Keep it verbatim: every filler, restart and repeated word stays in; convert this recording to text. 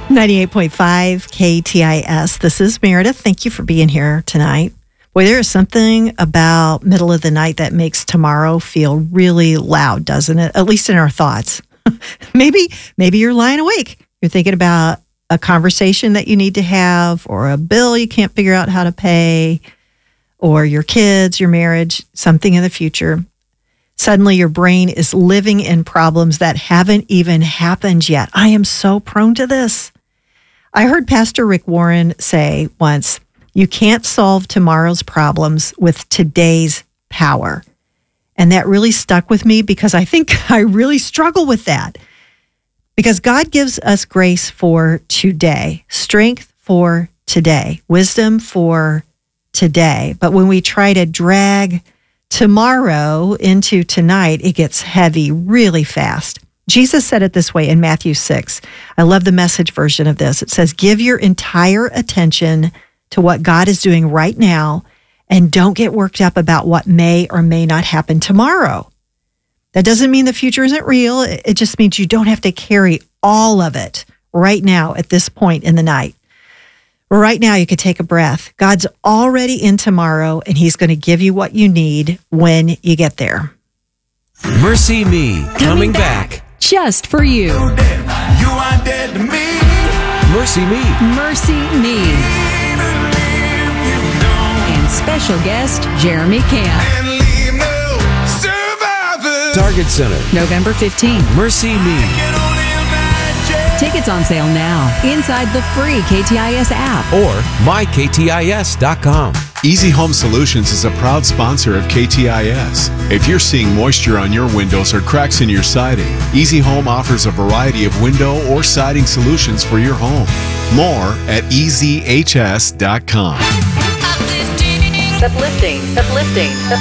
ninety-eight point five K T I S. This is Meredith. Thank you for being here tonight. Boy, there is something about middle of the night that makes tomorrow feel really loud, doesn't it? At least in our thoughts. maybe, maybe you're lying awake. You're thinking about a conversation that you need to have, or a bill you can't figure out how to pay, or your kids, your marriage, something in the future. Suddenly your brain is living in problems that haven't even happened yet. I am so prone to this. I heard Pastor Rick Warren say once, you can't solve tomorrow's problems with today's power. And that really stuck with me because I think I really struggle with that. Because God gives us grace for today, strength for today, wisdom for today. But when we try to drag tomorrow into tonight, it gets heavy really fast. Jesus said it this way in Matthew six. I love the Message version of this. It says, give your entire attention to what God is doing right now, and don't get worked up about what may or may not happen tomorrow. That doesn't mean the future isn't real. It just means you don't have to carry all of it right now at this point in the night. Right now, you could take a breath. God's already in tomorrow, and he's going to give you what you need when you get there. Mercy Me, coming, coming back. back. Just for you. You dead. You are dead to me. Mercy Me. Mercy Me. And special guest, Jeremy Camp. And leave no survivors. Target Center. November fifteenth. Mercy Me. Tickets on sale now inside the free K T I S app or my K T I S dot com. Easy Home Solutions is a proud sponsor of K T I S. If you're seeing moisture on your windows or cracks in your siding, Easy Home offers a variety of window or siding solutions for your home. More at E Z H S dot com. Uplifting, uplifting, uplifting.